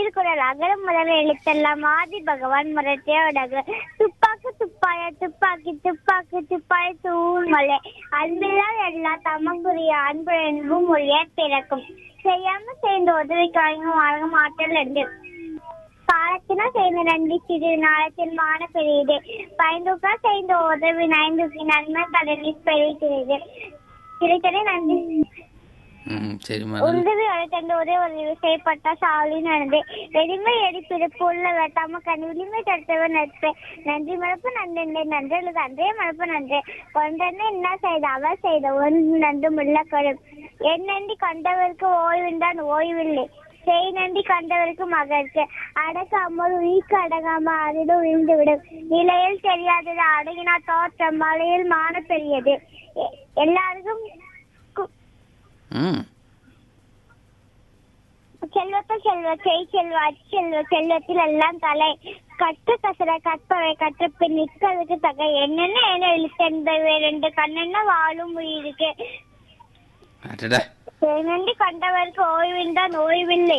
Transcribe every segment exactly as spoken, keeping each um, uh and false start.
திருக்குறள் அகர முதல எழுத்தெல்லாம் ஆதி பகவான் முரட்டே உலகு. துப்பாக்கு துப்பாய துப்பாக்கி துப்பாக்கு துப்பாய தூமலை அன்பில்லால் எல்லா தமக்குரிய அன்பு என்பும் மொழியே பிறக்கும். செய்யாம சேர்ந்து உதவி காய்க்கும் வழங்கும் ஆற்றல் என்று காலத்தினா செய்த நன்றி சிறு நாளத்தில் மான பெரியது. பயந்துக்கா செய்த உதவி நைந்துக்கு நன்மை கடலில் பெருகிறது. கிடைத்ததே நன்றி. உதவி அழைத்தந்த ஒரே ஒரு செய்யப்பட்ட சாவலின் நடந்து எளிமை எடிப்பிடிப்பு உள்ள வெட்டாம கண் உரிமை தடுத்தவர் நட்பு நன்றி மறப்பு நன்றே நன்றி அல்லது அன்றே மறப்பு நன்றே கொண்டன்னு என்ன செய்த அவர் செய்த ஒன்று நன்று முள்ள கடும் என் நன்றி கொண்டவருக்கு ஓய்வுண்டான் ஓய்வில்லை செய் நன்றி கண்டவருக்கு மகற்கு அடக்காமல் உயிர்க்கு அடங்காம அதில் உயிர்ந்து விடும் நிலையில் தெரியாதது அடங்கினா தோற்றம் மலையில் மான பெரியது. எல்லாருக்கும் செல்வத்தை செல்வ செய் செல்வ அச்செல்வ செல்வத்தில் எல்லாம் தலை கற்று கசர கற்பவை கற்ற பின் நிற்கிறதுக்கு தகை என்னென்ன என்ன எழுத்தென்பது ரெண்டு கண்ணென்ன வாழும் உயிருக்கு நன்றி கண்டவருக்கு ஓய்வின்றான் ஓய்வில்லை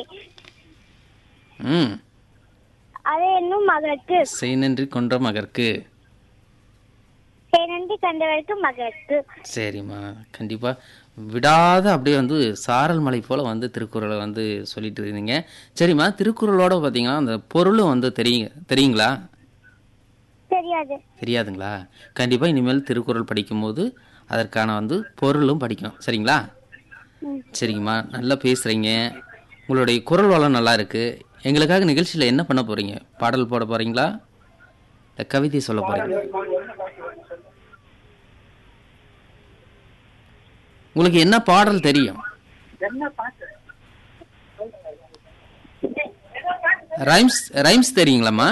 அது என்னும் மகற்கு செய் நன்றி கொன்ற மகற்கு நன்றி கண்டவருக்கு மகற்கு. சரிம்மா, கண்டிப்பா விடாத அப்படியே வந்து சாரல் மலை போல வந்து திருக்குறளை வந்து சொல்லிட்டு இருந்தீங்க. சரிம்மா, திருக்குறளோட பார்த்தீங்கன்னா அந்த பொருளும் வந்து தெரியுங்க தெரியுங்களா? தெரியாது. தெரியாதுங்களா? கண்டிப்பாக இனிமேல் திருக்குறள் படிக்கும்போது அதற்கான வந்து பொருளும் படிக்கணும். சரிங்களா? சரிங்கம்மா, நல்லா பேசுகிறீங்க. உங்களுடைய குரல் வளம் நல்லா இருக்குது. எங்களுக்காக நிகழ்ச்சியில் என்ன பண்ண போகிறீங்க? பாடல் போட போகிறீங்களா இல்லை கவிதை சொல்ல போகிறீங்களா? உங்களுக்கு என்ன பாடல் தெரியும்? Rhymes rhymes தெரியுங்களாம்மா?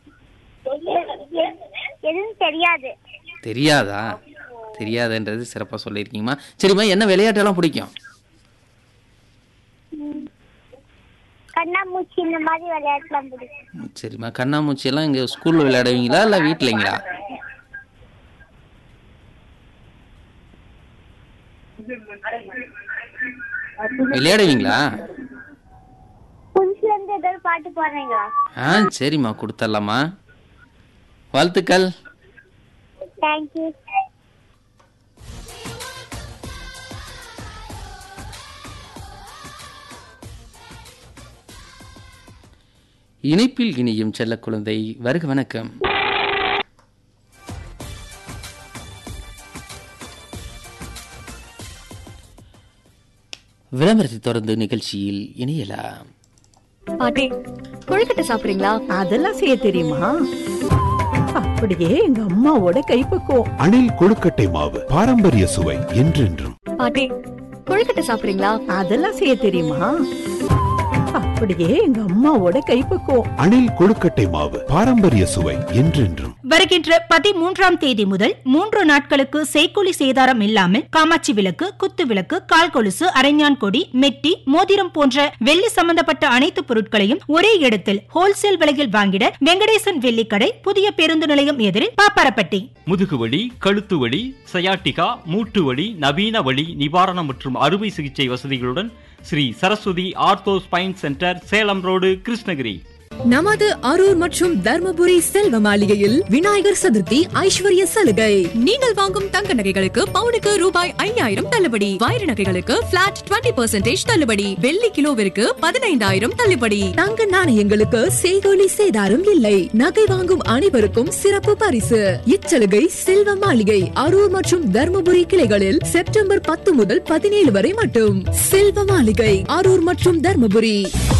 தெரியாது. தெரியாதா? தெரியாதுன்றது சிறப்பாக சொல்லியிருக்கீங்கம்மா. சரிம்மா, என்ன விளையாட்டெல்லாம் பிடிக்கும்? கண்ணாமூச்சி இந்த மாதிரி விளையாட்டுலாம் பிடிக்கும். சரிம்மா, கண்ணாமூச்சி எல்லாம் இங்கே ஸ்கூலில் விளையாடுவீங்களா இல்லை வீட்டிலங்களா? விளையாடுவீங்களா? பாட்டு பாடுறீங்களா? ஆ சரிம்மா, கொடுத்துடலாமா. வாழ்த்துக்கள். தேங்க்யூ. இணைப்பில் இணையும் செல்ல குழந்தை வருக. வணக்கம். விளம்பரத்தை தொடர்ந்து நிகழ்ச்சியில் இணையலாம். பாட்டி, கொழுக்கட்டை சாப்பிடுறீங்களா? அதெல்லாம் செய்ய தெரியுமா? அப்படியே எங்க அம்மாவோட கைப்பக்குவம். அணில் கொழுக்கட்டை மாவு, பாரம்பரிய சுவை என்றென்றும். பாட்டி, கொழுக்கட்டை சாப்பிடுறீங்களா? அதெல்லாம் செய்ய தெரியுமா? அப்படியே எங்க அம்மாவோட கைப்பக்குவம். அணில் கொழுக்கட்டை மாவு, பாரம்பரிய சுவை என்றென்றும். வருகின்ற பதிமூன்றாம் தேதி முதல் மூன்று நாட்களுக்கு செய்கூலி சேதாரம் இல்லாமல் காமாட்சி விளக்கு, குத்து விளக்கு, கால் கொலுசு, அரைஞான் கொடி, மெட்டி, மோதிரம் போன்ற வெள்ளி சம்பந்தப்பட்ட அனைத்து பொருட்களையும் ஒரே இடத்தில் ஹோல்சேல் விலையில் வாங்கிட வெங்கடேசன் வெள்ளிக்கடை, புதிய பேருந்து நிலையம் எதிரில் பாப்பாரப்பட்டி. முதுகுவலி, கழுத்து வலி, சயாட்டிகா, மூட்டு வலி, நவீன வலி நிவாரணம் மற்றும் அறுவை சிகிச்சை வசதிகளுடன் Sri Saraswati ortho spine centre, Salem road, Krishnagiri. நமது அரூர் மற்றும் தர்மபுரி செல்வ மாளிகையில் விநாயகர் சதுர்த்தி ஐஸ்வர்ய சலுகை. நீங்கள் வாங்கும் தங்க நகைகளுக்கு பவுனுக்கு ரூபாய் ஐயாயிரம் தள்ளுபடி, வைர நகைகளுக்கு பிளாட் இருபது பர்சன்டேஜ் தள்ளுபடி, வெள்ளி கிலோவிற்கு பதினைந்தாயிரம் தள்ளுபடி, தங்க நாணயங்களுக்கு செய்கூலி சேதாரம் இல்லை. நகை வாங்கும் அனைவருக்கும் சிறப்பு பரிசு. இச்சலுகை செல்வ மாளிகை அரூர் மற்றும் தர்மபுரி கிளைகளில் செப்டம்பர் பத்து முதல் பதினேழு வரை மட்டும். செல்வ மாளிகை அரூர் மற்றும் தர்மபுரி.